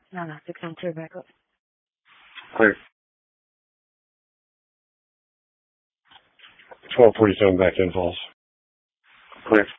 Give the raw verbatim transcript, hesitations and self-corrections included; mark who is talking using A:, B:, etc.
A: No, no, six nine two back up.
B: Clear. twelve forty-seven back in false. Clear.